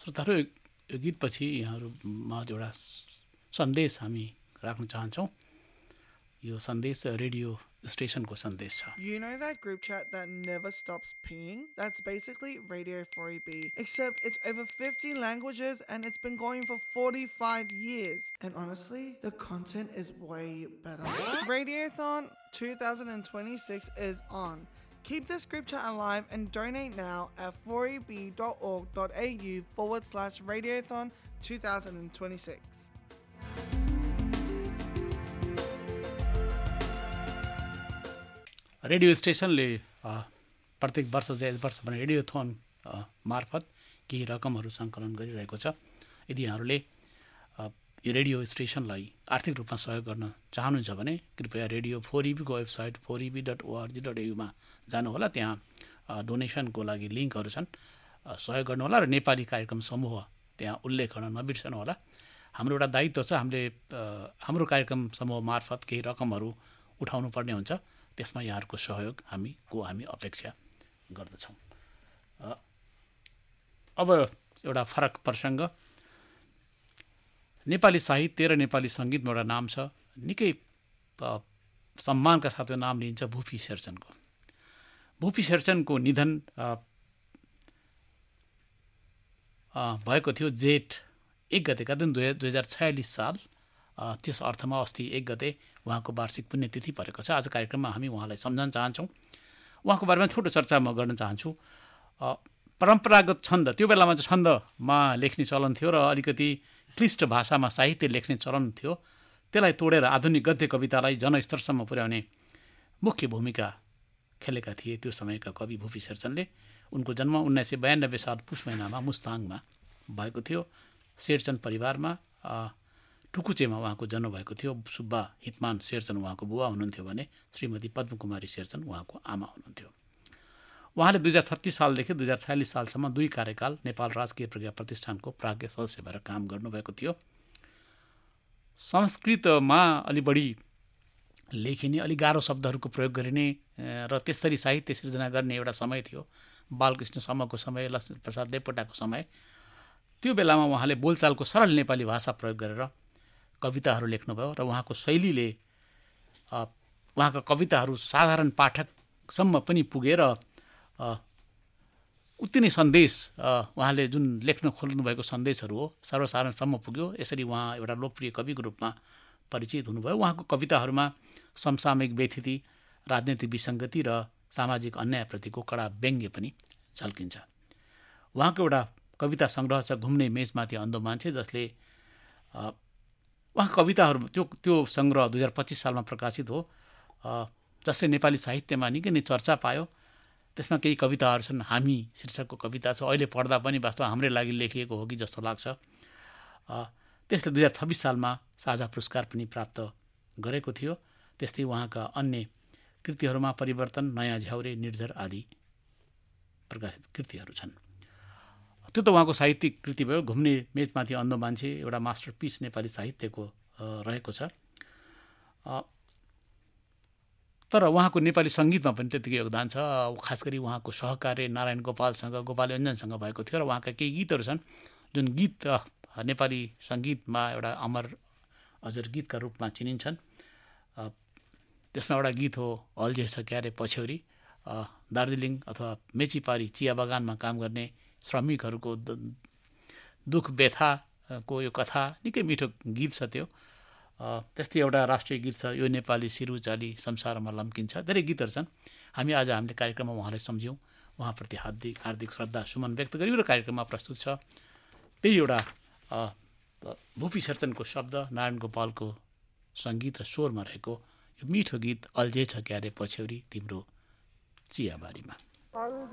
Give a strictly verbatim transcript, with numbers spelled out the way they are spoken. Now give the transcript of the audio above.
श्रोताहरू, यो गीतपछि यहाँहरूमा एउटा सन्देश हामी राख्न चाहन्छौँ। यो सन्देश रेडियो स्टेसनको सन्देश छ। You know that group chat that never stops pinging? That's basically Radio four E B, except it's over fifty languages and it's been going for forty-five years. And honestly, the content is way better. Radiothon twenty twenty-six is on. Keep this group chat alive and donate now at four e b dot org dot a u forward slash Radiothon twenty twenty-six. Radio स्टेसनले प्रत्येक वर्ष चाहिँ वर्ष भने रेडियोथोन मार्फत केही रकमहरू सङ्कलन गरिरहेको छ। यदि यहाँहरूले यो रेडियो स्टेसनलाई आर्थिक रूपमा सहयोग गर्न चाहनुहुन्छ भने कृपया रेडियो फोर इबीको वेबसाइट फोर इबी डट ओआरजी डट एयुमा जानुहोला। त्यहाँ डोनेसनको लागि लिङ्कहरू छन्, सहयोग गर्नुहोला र नेपाली कार्यक्रम समूह त्यहाँ उल्लेख गर्न नबिर्सनुहोला। हाम्रो एउटा दायित्व छ, हामीले हाम्रो कार्यक्रम समूह मार्फत केही रकमहरू उठाउनु पर्ने हुन्छ, त्यसमा यहाँहरूको सहयोग हामीको हामी अपेक्षा गर्दछौँ। अब एउटा फरक प्रसङ्ग, नेपाली साहित्य र नेपाली सङ्गीतमा एउटा नाम छ, निकै सम्मानका साथ यो नाम लिइन्छ भुपी शेरचनको। भुपी शेरचनको निधन भएको थियो जेठ एक गतेका दिन दुई दुई हजार छयालिस साल। त्यस अर्थमा अस्ति एक गते उहाँको वार्षिक पुण्यतिथि परेको छ। आज कार्यक्रममा हामी उहाँलाई सम्झन चाहन्छौँ। उहाँको बारेमा छोटो चर्चा म गर्न चाहन्छु। परम्परागत छन्द, त्यो बेलामा चाहिँ छन्दमा लेख्ने चलन थियो र अलिकति क्लिष्ट भाषामा साहित्य लेख्ने चलन थियो। त्यसलाई तोडेर आधुनिक गद्य कवितालाई जनस्तरसम्म पुर्याउने मुख्य भूमिका खेलेका थिए त्यो समयका कवि भुपी शेरचनले। उनको जन्म उन्नाइस सय बयानब्बे साल पुस महिनामा मुस्ताङमा भएको थियो। शेरचन परिवारमा टुकुचेमा उहाँको जन्म भएको थियो। सुब्बा हितमान शेरचन उहाँको बुवा हुनुहुन्थ्यो भने श्रीमती पद्मकुमारी शेरचन उहाँको आमा हुनुहुन्थ्यो। उहाँले दुई हजार छत्तिस सालदेखि दुई हजार छयालिस सालसम्म दुई कार्यकाल नेपाल राजकीय प्रज्ञा प्रतिष्ठानको प्राज्ञ सदस्य भएर काम गर्नुभएको थियो। संस्कृतमा अलि बढी लेखिने, अलि गाह्रो शब्दहरूको प्रयोग गरिने र त्यसरी साहित्य सिर्जना गर्ने एउटा समय थियो, बालकृष्ण समको समय, लक्ष्मीप्रसाद देवकोटाको समय। त्यो बेलामा उहाँले बोलचालको सरल नेपाली भाषा प्रयोग गरेर कविताहरू लेख्नुभयो र उहाँको शैलीले उहाँका कविताहरू साधारण पाठकसम्म पनि पुगेर उति नै सन्देश उहाँले जुन लेख्न खोल्नुभएको सन्देशहरू हो सर्वसाधारणसम्म पुग्यो। यसरी उहाँ एउटा लोकप्रिय कविको रूपमा परिचित हुनुभयो। उहाँको कविताहरूमा समसामयिक व्यथिति, राजनैतिक विसङ्गति र सामाजिक अन्यायप्रतिको कडा व्यङ्ग्य पनि झल्किन्छ। उहाँको एउटा कविता सङ्ग्रह छ घुम्ने मेचमाथि अन्धो मान्छे, जसले उहाँको कविताहरू त्यो त्यो सङ्ग्रह दुई हजार पच्चिस सालमा प्रकाशित हो, जसले नेपाली साहित्यमा निकै नै चर्चा पायो। त्यसमा केही कविताहरू छन्, हामी शीर्षकको कविता छ, अहिले पढ्दा पनि वास्तव हाम्रै लागि लेखिएको हो कि जस्तो लाग्छ। त्यसले दुई हजार छब्बिस सालमा साझा पुरस्कार पनि प्राप्त गरेको थियो। त्यस्तै उहाँका अन्य कृतिहरूमा परिवर्तन, नयाँ झ्याउरे, निर्झर आदि प्रकाशित कृतिहरू छन्। त्यो त उहाँको साहित्यिक कृति भयो। घुम्ने मेचमाथि अन्धो मान्छे एउटा मास्टरपिस नेपाली साहित्यको रहेको छ। तर उहाँको नेपाली सङ्गीतमा पनि त्यतिकै योगदान छ। खास गरी उहाँको सहकार्य नारायण गोपालसँग, गोपाल योञ्जनसँग भएको थियो र उहाँका केही गीतहरू छन् जुन गीत नेपाली सङ्गीतमा एउटा अमर अजर गीतका रूपमा चिनिन्छन्। त्यसमा एउटा गीत हो अल्झेछ क्यारे पछ्यौरी। दार्जिलिङ अथवा मेचीपारी चिया बगानमा काम गर्ने श्रमिकहरूको दुःख व्यथाको यो कथा निकै मिठो गीत छ त्यो। त्यस्तै एउटा राष्ट्रिय गीत छ यो नेपाली सिरु चाली संसारमा लम्किन्छ। धेरै गीतहरू छन्। हामी आज हामीले कार्यक्रममा उहाँलाई सम्झ्यौँ, उहाँप्रति हार्दिक हार्दिक श्रद्धा सुमन व्यक्त गरियो र कार्यक्रममा प्रस्तुत छ त्यही एउटा भुपी शेरचनको शब्द, नारायण गोपालको सङ्गीत र स्वरमा रहेको यो मिठो गीत अल्झेछ क्यारे पछ्यौरी तिम्रो चियाबारीमा।